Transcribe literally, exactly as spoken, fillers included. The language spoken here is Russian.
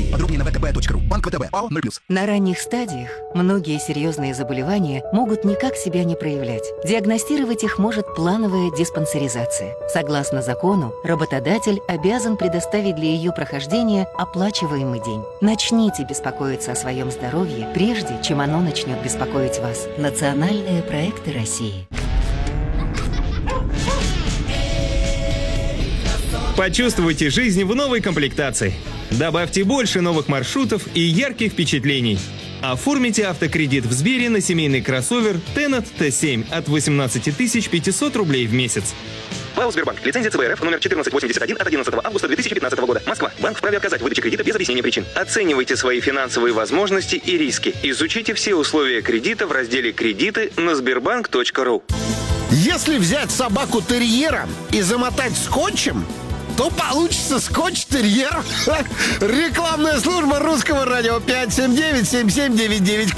Подробнее на вэ тэ бэ точка ру. Банк вэ тэ бэ. ОАО «ноль плюс». На ранних стадиях многие серьезные заболевания могут никак себя не проявлять. Диагностировать их может плановая диспансеризация. Согласно закону, работодатель обязан предоставить для ее прохождения оплачиваемый день. Начните беспокоиться о своем здоровье, прежде чем оно начнет беспокоить вас. Национальные проекты России. Почувствуйте жизнь в новой комплектации. Добавьте больше новых маршрутов и ярких впечатлений. Оформите автокредит в Сбере на семейный кроссовер Tennet тэ семь от восемнадцати тысяч пятисот рублей в месяц. ПАО «Сбербанк». Лицензия цэ вэ эр эф номер четырнадцать восемьдесят один от одиннадцатого августа две тысячи пятнадцатого года. Москва. Банк вправе отказать в выдаче кредита без объяснения причин. Оценивайте свои финансовые возможности и риски. Изучите все условия кредита в разделе «Кредиты» на сбербанк точка ру. Если взять собаку-терьера и замотать скотчем, то получится скотч-терьер. Рекламная служба Русского радио пять семь девять семь семь девять девять.